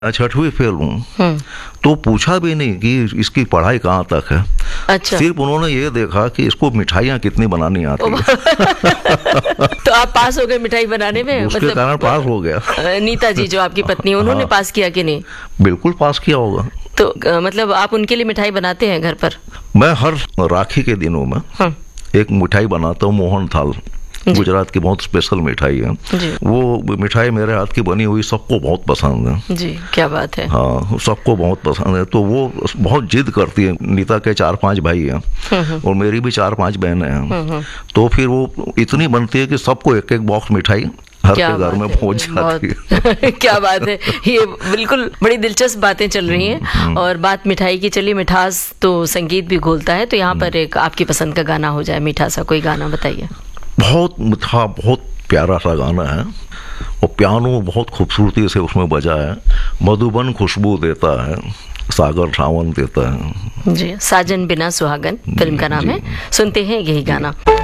छठवीं फेल हूँ, तो पूछा भी नहीं कि इसकी पढ़ाई कहाँ तक है। अच्छा। सिर्फ उन्होंने ये देखा कि इसको मिठाइयाँ कितनी बनानी आती है। तो आप पास हो गए मिठाई बनाने में? उसके कारण पास हो गया। नीता जी जो आपकी पत्नी, उन्होंने पास किया कि नहीं? बिल्कुल पास किया होगा। तो मतलब आप उनके लिए मिठाई बनाते हैं घर पर? मैं हर राखी के दिनों में एक मिठाई बनाता हूँ, मोहन थाल, गुजरात की बहुत स्पेशल मिठाई है। वो मिठाई मेरे हाथ की बनी हुई सबको बहुत पसंद है जी। क्या बात है। हाँ, सबको बहुत पसंद है। तो वो बहुत जिद करती है। नीता के 4-5 भाई हैं और मेरी भी 4-5 बहनें हैं। तो फिर वो इतनी बनती है कि सबको एक एक बॉक्स मिठाई हर के घर में पहुंच जाती है। क्या बात है, ये बिल्कुल बड़ी दिलचस्प बातें चल रही हैं। और बात मिठाई की चली, मिठास तो संगीत भी घोलता है। तो यहाँ पर एक आपकी पसंद का गाना हो जाए, मीठा सा कोई गाना बताइए। बहुत मीठा, बहुत प्यारा सा गाना है और पियानो बहुत खूबसूरती से उसमें बजा है। मधुबन खुशबू देता है, सागर सावन देता है। जी, साजन बिना सुहागन फिल्म का नाम है। सुनते हैं यही गाना।